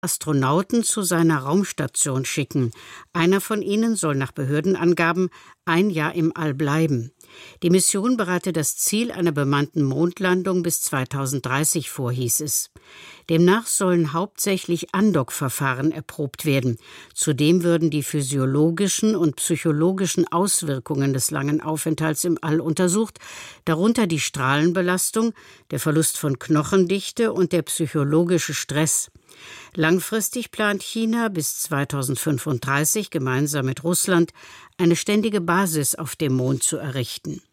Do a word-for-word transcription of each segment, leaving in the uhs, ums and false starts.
Astronauten zu seiner Raumstation schicken. Einer von ihnen soll nach Behördenangaben ein Jahr im All bleiben. Die Mission bereite das Ziel einer bemannten Mondlandung bis zweitausenddreißig vor, hieß es. Demnach sollen hauptsächlich Andock-Verfahren erprobt werden. Zudem würden die physiologischen und psychologischen Auswirkungen des langen Aufenthalts im All untersucht, darunter die Strahlenbelastung, der Verlust von Knochendichte und der psychologische Stress. Langfristig plant China bis zweitausendfünfunddreißig gemeinsam mit Russland eine ständige Basis auf dem Mond zu errichten.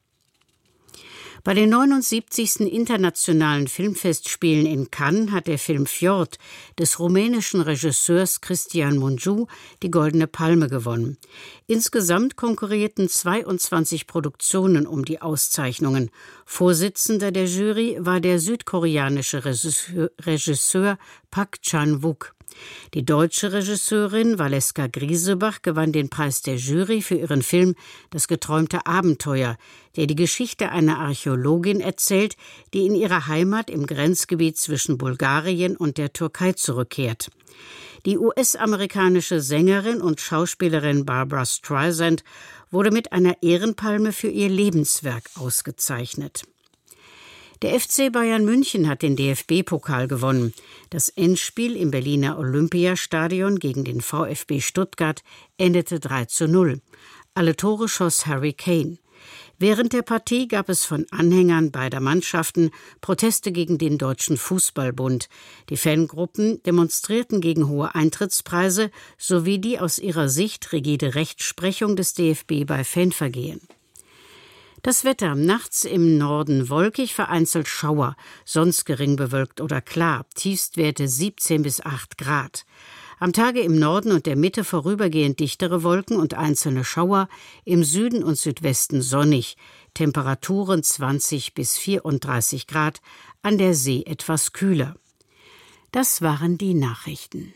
Bei den neunundsiebzigsten Internationalen Filmfestspielen in Cannes hat der Film Fjord des rumänischen Regisseurs Cristian Mungiu die Goldene Palme gewonnen. Insgesamt konkurrierten zweiundzwanzig Produktionen um die Auszeichnungen. Vorsitzender der Jury war der südkoreanische Regisseur, Regisseur Park Chan-wook. Die deutsche Regisseurin Valeska Griesebach gewann den Preis der Jury für ihren Film »Das geträumte Abenteuer«, der die Geschichte einer Archäologin erzählt, die in ihrer Heimat im Grenzgebiet zwischen Bulgarien und der Türkei zurückkehrt. Die U S-amerikanische Sängerin und Schauspielerin Barbra Streisand wurde mit einer Ehrenpalme für ihr Lebenswerk ausgezeichnet. Der F C Bayern München hat den D F B-Pokal gewonnen. Das Endspiel im Berliner Olympiastadion gegen den VfB Stuttgart endete drei zu null. Alle Tore schoss Harry Kane. Während der Partie gab es von Anhängern beider Mannschaften Proteste gegen den Deutschen Fußballbund. Die Fangruppen demonstrierten gegen hohe Eintrittspreise sowie die aus ihrer Sicht rigide Rechtsprechung des D F B bei Fanvergehen. Das Wetter: nachts im Norden wolkig, vereinzelt Schauer, sonst gering bewölkt oder klar, Tiefstwerte siebzehn bis acht Grad. Am Tage im Norden und der Mitte vorübergehend dichtere Wolken und einzelne Schauer, im Süden und Südwesten sonnig, Temperaturen zwanzig bis vierunddreißig Grad, an der See etwas kühler. Das waren die Nachrichten.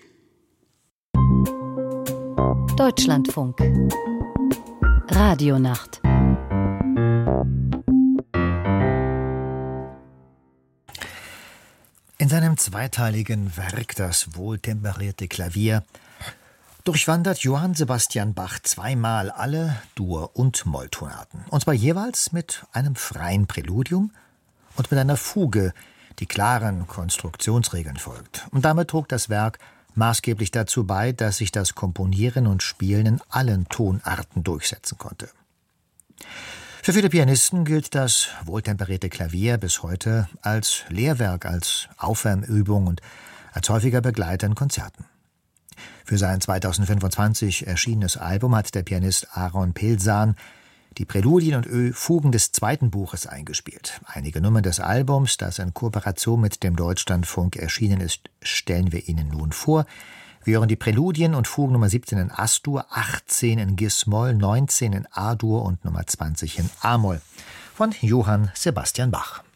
Deutschlandfunk Radionacht. In seinem zweiteiligen Werk »Das wohltemperierte Klavier« durchwandert Johann Sebastian Bach zweimal alle Dur- und Molltonarten. Und zwar jeweils mit einem freien Präludium und mit einer Fuge, die klaren Konstruktionsregeln folgt. Und damit trug das Werk maßgeblich dazu bei, dass sich das Komponieren und Spielen in allen Tonarten durchsetzen konnte. Für viele Pianisten gilt das wohltemperierte Klavier bis heute als Lehrwerk, als Aufwärmübung und als häufiger Begleiter in Konzerten. Für sein zweitausendfünfundzwanzig erschienenes Album hat der Pianist Aaron Pilsan die Präludien und Fugen des zweiten Buches eingespielt. Einige Nummern des Albums, das in Kooperation mit dem Deutschlandfunk erschienen ist, stellen wir Ihnen nun vor. Wir hören die Präludien und Fugen Nummer siebzehn in As-Dur, achtzehn in Gis-Moll, neunzehn in A-Dur und Nummer zwanzig in A-Moll von Johann Sebastian Bach.